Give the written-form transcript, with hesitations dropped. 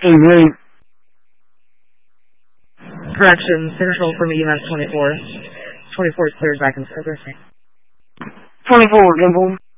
Hey, wait. Correction, control from EMS 24. 24 is cleared back in service. 24, Gimple.